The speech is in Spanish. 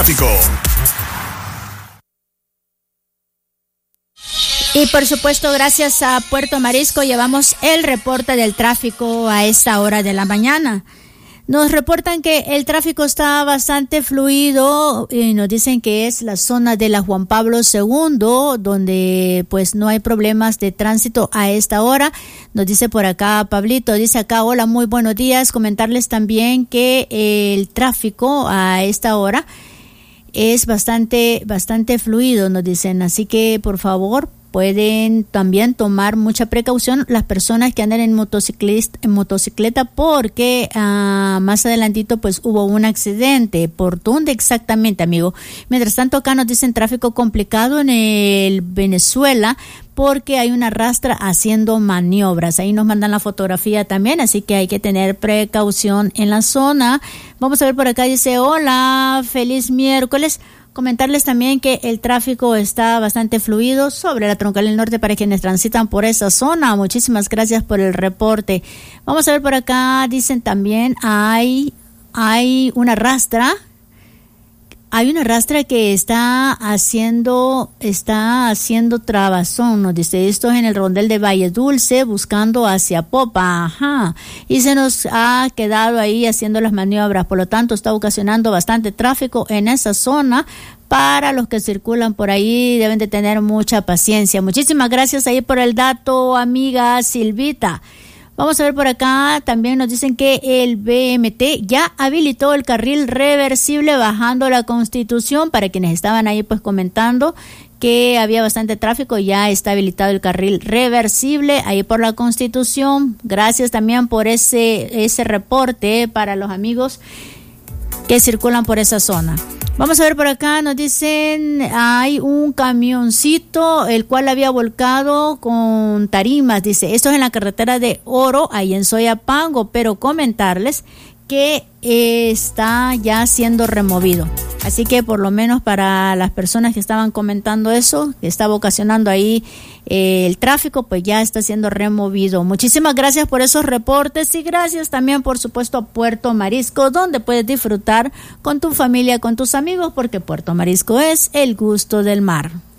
Tráfico. Y por supuesto, gracias a Puerto Marisco, llevamos el reporte del tráfico a esta hora de la mañana. Nos reportan que el tráfico está bastante fluido y nos dicen que es la zona de la Juan Pablo II, donde pues no hay problemas de tránsito a esta hora. Nos dice por acá Pablito, dice acá, hola, muy buenos días. Comentarles también que el tráfico a esta hora es bastante fluido, nos dicen. Así que por favor, pueden también tomar mucha precaución las personas que andan en motocicleta porque más adelantito pues hubo un accidente. ¿Por dónde exactamente, amigo? Mientras tanto, acá nos dicen tráfico complicado en el Venezuela porque hay una rastra haciendo maniobras. Ahí nos mandan la fotografía también, así que hay que tener precaución en la zona. Vamos a ver por acá, dice, hola, feliz miércoles. Comentarles también que el tráfico está bastante fluido sobre la Troncal del Norte para quienes transitan por esa zona. Muchísimas gracias por el reporte. Vamos a ver por acá, dicen también hay una rastra. Hay una rastra que está haciendo trabazón, nos dice, esto es en el rondel de Valle Dulce, buscando hacia Popa, ajá, y se nos ha quedado ahí haciendo las maniobras, por lo tanto está ocasionando bastante tráfico en esa zona. Para los que circulan por ahí deben de tener mucha paciencia. Muchísimas gracias ahí por el dato, amiga Silvita. Vamos a ver por acá, también nos dicen que el BMT ya habilitó el carril reversible bajando la Constitución. Para quienes estaban ahí pues comentando que había bastante tráfico, ya está habilitado el carril reversible ahí por la Constitución. Gracias también por ese reporte para los amigos que circulan por esa zona. Vamos a ver por acá, nos dicen, hay un camioncito el cual había volcado con tarimas, dice, esto es en la carretera de Oro, ahí en Soyapango, pero comentarles que está ya siendo removido. Así que por lo menos para las personas que estaban comentando eso, que estaba ocasionando ahí el tráfico, pues ya está siendo removido. Muchísimas gracias por esos reportes y gracias también, por supuesto, a Puerto Marisco, donde puedes disfrutar con tu familia, con tus amigos, porque Puerto Marisco es el gusto del mar.